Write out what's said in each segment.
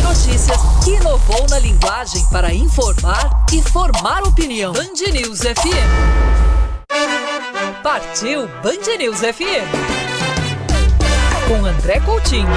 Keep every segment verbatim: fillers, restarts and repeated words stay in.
notícias que inovou na linguagem para informar e formar opinião. Band News F M. Partiu Band News F M. Com André Coutinho.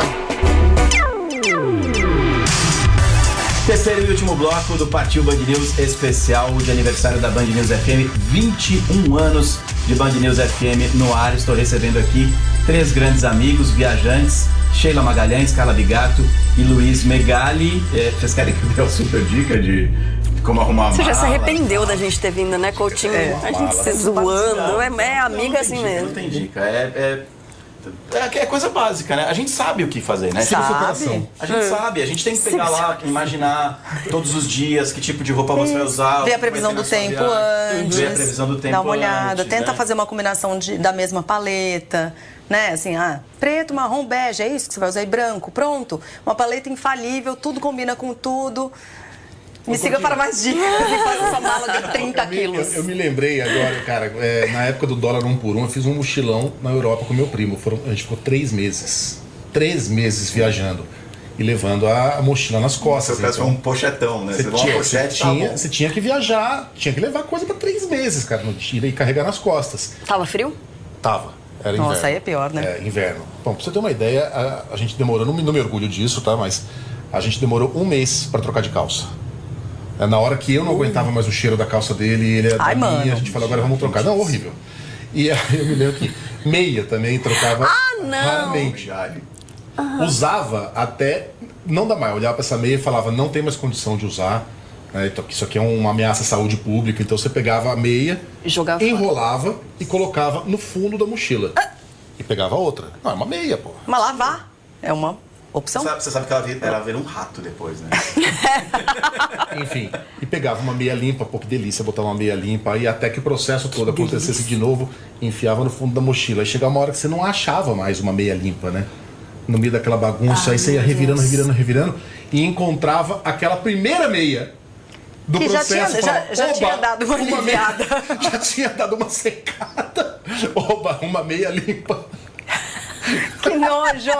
Terceiro e último bloco do Partiu Band News especial de aniversário da Band News F M. vinte e um anos de Band News F M no ar. Estou recebendo aqui três grandes amigos, viajantes: Sheila Magalhães, Carla Bigato e Luiz Megali. É, vocês querem que eu dê uma super dica de como arrumar a Você mala? já se arrependeu da gente ter vindo, né, Coutinho? É, a gente se zoando, é, é amiga assim dica, mesmo. Não tem dica, é... é... É coisa básica, né? A gente sabe o que fazer, né? Sabe. A gente hum. sabe, a gente tem que pegar Sim, lá, imaginar todos os dias que tipo de roupa você vai usar. Ver a previsão do tempo antes. Ver a previsão do tempo Dá uma olhada, antes, tenta né? fazer uma combinação de, da mesma paleta, né? Assim, ah, preto, marrom, bege, é isso que você vai usar, e branco, pronto. Uma paleta infalível, tudo combina com tudo. Me siga para mais dicas e faz essa mala de trinta quilos. Eu, eu me lembrei agora, cara, é, na época do dólar um por um, eu fiz um mochilão na Europa com meu primo. Foram, a gente ficou três meses. Três meses viajando e levando a, a mochila nas costas. Você então, um pochetão, né? Você, você, tinha, uma pochete, você, tinha, tá você tinha que viajar, tinha que levar coisa para três meses, cara, no tira e carregar nas costas. Tava frio? Tava. Era Nossa, inverno. aí é pior, né? É, inverno. Bom, pra você ter uma ideia, a, a gente demorou, não me, não me orgulho disso, tá? Mas a gente demorou um mês para trocar de calça. Na hora que eu não aguentava mais o cheiro da calça dele, ele é Ai, da minha, mano. a gente falou, agora vamos trocar. Não, horrível. E aí eu me lembro que meia também trocava ah, não. raramente. Uhum. Usava até, não dá mais, olhava pra essa meia e falava, não tem mais condição de usar, né? Então, isso aqui é uma ameaça à saúde pública. Então você pegava a meia, jogava enrolava fora. E colocava no fundo da mochila. Ah. E pegava outra. Não, é uma meia, pô. Mas lavar é uma opção. Você sabe, você sabe que ela vira, ela vira um rato depois, né? Enfim, e pegava uma meia limpa, pô, que delícia botar uma meia limpa, aí até que o processo todo que acontecesse delícia. De novo, enfiava no fundo da mochila. Aí chegava uma hora que você não achava mais uma meia limpa, né? No meio daquela bagunça, ah, aí você ia revirando, revirando, revirando, e encontrava aquela primeira meia do que processo. Já tinha, falava, já, já tinha dado uma, uma aliviada. Meia, já tinha dado uma secada. Oba, uma meia limpa. Que nojo!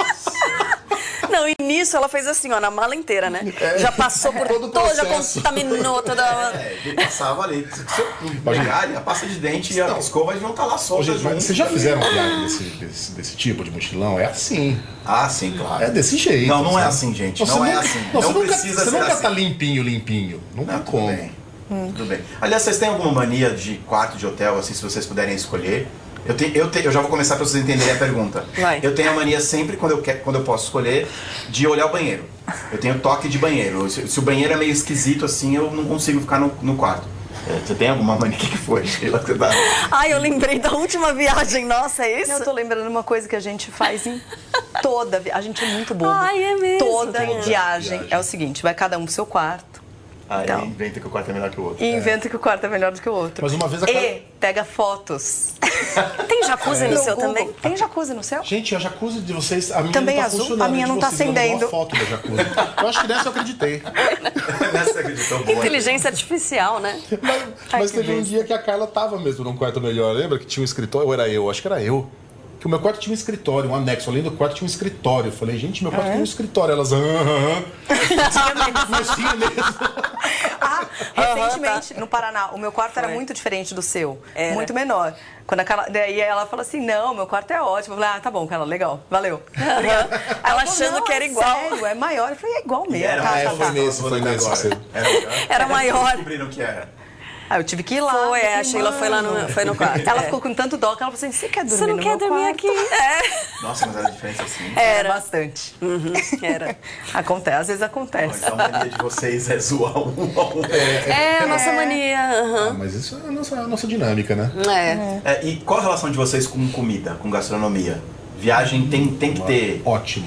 Não, e nisso ela fez assim, ó, na mala inteira, né? É, já passou por todo, todo já contaminou toda... É, ele passava ali. Se eu pegar, a pasta de dente e a escova, eles vão estar lá soltas. Vocês já fizeram uma viagem desse, desse, desse tipo de mochilão? É assim. Ah, sim, claro. É desse jeito. Não, não sabe? é assim, gente. Não, não é nunca, assim. Não, não você precisa nunca, ser Você nunca assim. tá limpinho, limpinho. Não tem como. Bem. Hum. Tudo bem. Aliás, vocês têm alguma mania de quarto de hotel, assim, se vocês puderem escolher? Eu, te, eu, te, eu já vou começar para vocês entenderem a pergunta. Vai. Eu tenho a mania sempre, quando eu, quer, quando eu posso escolher, de olhar o banheiro. Eu tenho toque de banheiro. Se, se o banheiro é meio esquisito assim, eu não consigo ficar no, no quarto. Você tem alguma mania? O que, que foi? Ai, eu lembrei da última viagem. Nossa, é isso? Eu tô lembrando uma coisa que a gente faz em toda viagem. A gente é muito bobo. Ai, é mesmo. Toda Tem viagem. viagem é o seguinte, vai cada um pro seu quarto. Aí então, inventa que o quarto é melhor que o outro. E inventa é. que o quarto é melhor do que o outro. Mas uma vez a E pega fotos. Tem jacuzzi é. no no seu Google. também? Tem jacuzzi no seu? Gente, a jacuzzi de vocês, a minha também não tá azul, funcionando. a minha não tá vocês, eu mandei acendendo. uma foto da jacuzzi. Eu acho que nessa eu acreditei. Nessa você acreditou boa. Inteligência artificial, né? Mas, Ai, mas que teve um besta. dia que a Carla tava mesmo num quarto melhor. Lembra que tinha um escritório? Ou era eu? Acho que era eu. Que o meu quarto tinha um escritório, um anexo. Além do quarto tinha um escritório. Eu falei, gente, meu quarto ah, tem um escritório. Elas, aham, aham. Mas tinha mesmo. Ah, recentemente, no Paraná, o meu quarto Foi. era muito diferente do seu. Era. Muito menor. Quando a Carla, daí ela falou assim, não, meu quarto é ótimo. Eu falei, ah, tá bom, Carla, legal, valeu. Ela, ela achando falou, que era é igual. Sério, é maior. Eu falei, é igual mesmo. Era, tá, Ah, é, tá, foi tá. nesse, foi nesse. que você- Era, melhor. Era maior. Vocês descobriram que era. Ah, eu tive que ir lá. Foi, é, a falei, Sheila foi lá no, foi no quarto. Ela é. ficou com tanto dó que ela falou assim, você quer dormir Você não no quer meu dormir quarto? aqui? É. Nossa, mas era diferente assim. Era Era. bastante. Uhum, era. Acontece, às vezes acontece. Então a mania de vocês é zoar um a um. É, a nossa mania. Ah, Uhum. mas isso é a nossa, a nossa dinâmica, né? É. É, e qual a relação de vocês com comida, com gastronomia? Viagem tem, tem que ter Ótimo.